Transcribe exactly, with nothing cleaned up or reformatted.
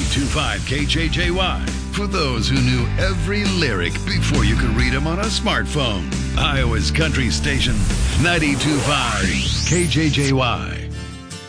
ninety-two point five K J J Y. For those who knew every lyric before you could read them on a smartphone. Iowa's country station, ninety-two point five K J J Y.